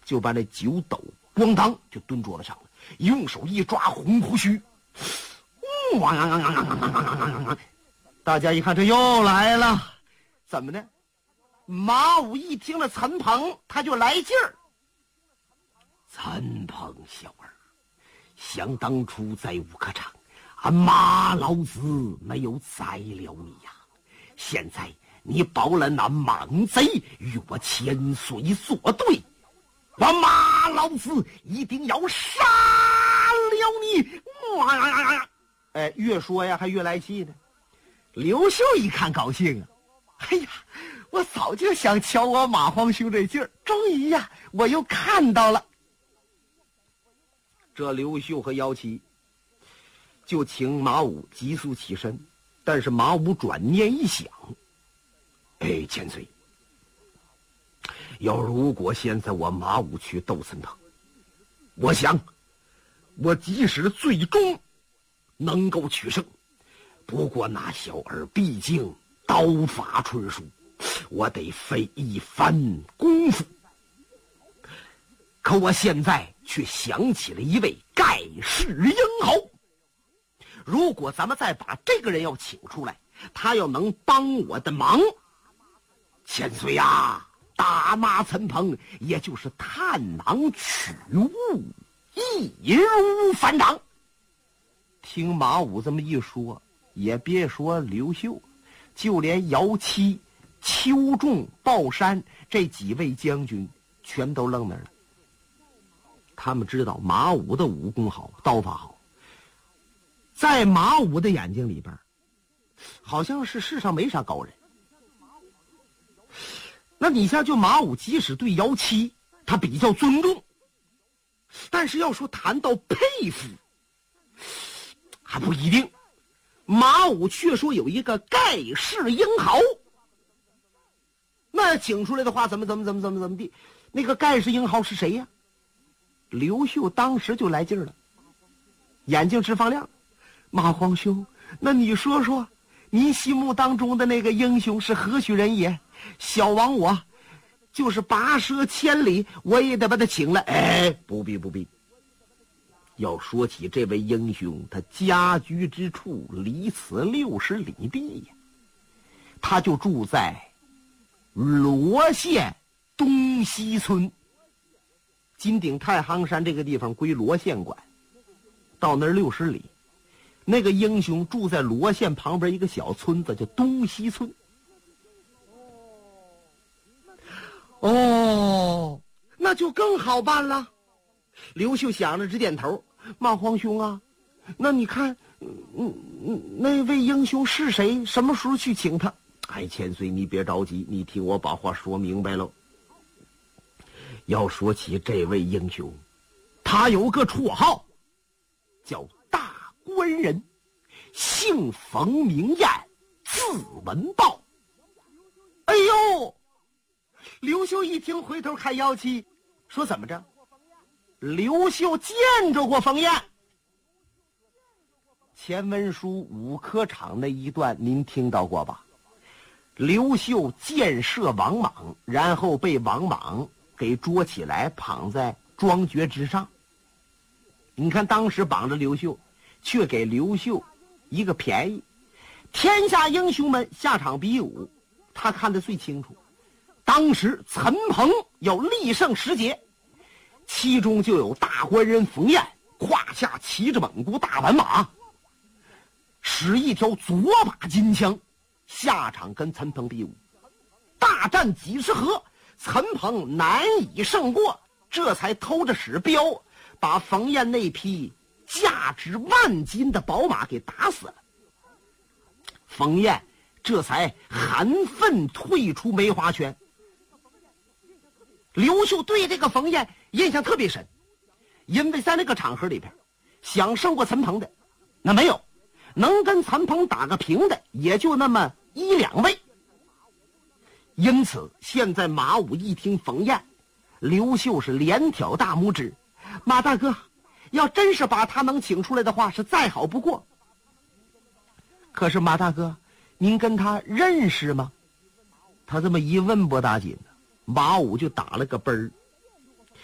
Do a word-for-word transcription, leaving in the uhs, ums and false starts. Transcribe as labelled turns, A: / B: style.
A: 就把那酒斗咣当就蹲桌子上了，用手一抓红胡须，哇呀呀呀呀呀呀！大家一看，这又来了，怎么的？马武一听了陈鹏，他就来劲儿。陈鹏小儿，想当初在武科场，俺马老子没有宰了你呀！现在你保了那莽贼与我千岁作对，我马老子一定要杀了你！哇呀呀呀！哎，越说呀还越来气呢。刘秀一看高兴啊，哎呀，我早就想瞧我马皇兄这劲儿，终于呀我又看到了。这刘秀和姚七就请马武急速起身，但是马武转念一想，哎，千岁，要如果现在我马武去斗陈鹏，我想我即使最终能够取胜，不过那小儿毕竟刀法纯熟，我得费一番功夫。可我现在却想起了一位盖世英豪，如果咱们再把这个人要请出来，他要能帮我的忙，千岁呀，打骂陈鹏也就是探囊取物，易如反掌。听马武这么一说，也别说刘秀，就连姚七、邱仲、鲍山这几位将军全都愣那儿了。他们知道马武的武功好，刀法好，在马武的眼睛里边，好像是世上没啥高人。那你像就马武，即使对姚七他比较尊重，但是要说谈到佩服，还不一定。马武却说有一个盖世英豪，那请出来的话，怎么怎么怎么怎么怎么地？那个盖世英豪是谁呀？刘秀当时就来劲儿了，眼睛直放亮。马皇兄，那你说说，您心目当中的那个英雄是何许人也？小王我就是跋涉千里，我也得把他请来。哎，不必不必。要说起这位英雄，他家居之处离此六十里地呀，他就住在罗县东西村。金顶太行山这个地方归罗县管，到那儿六十里。那个英雄住在罗县旁边一个小村子，叫东西村。哦，那就更好办了。刘秀想着直点头。马皇兄啊，那你看，嗯嗯，那位英雄是谁？什么时候去请他？哎，千岁，你别着急，你听我把话说明白喽。要说起这位英雄，他有个绰号，叫大官人，姓冯名彦，字文豹。哎呦！刘秀一听，回头看姚七，说怎么着？刘秀见着过冯彦。前文书五科场那一段您听到过吧？刘秀箭射王莽，然后被王莽给捉起来，绑在庄爵之上。你看当时绑着刘秀，却给刘秀一个便宜。天下英雄们下场比武，他看得最清楚。当时陈鹏要力胜十节，其中就有大官人冯彦，胯下骑着蒙古大板马，使一条左把金枪，下场跟陈鹏比武。大战几十合，陈鹏难以胜过，这才偷着使镖，把冯彦那匹价值万金的宝马给打死了。冯彦这才含愤退出梅花圈。刘秀对这个冯彦印象特别深，因为在那个场合里边，想胜过陈鹏的那没有，能跟陈鹏打个平的也就那么一两位。因此现在马武一听冯彦，刘秀是连挑大拇指。马大哥，要真是把他能请出来的话，是再好不过。可是马大哥，您跟他认识吗？他这么一问不打紧，马武就打了个奔儿。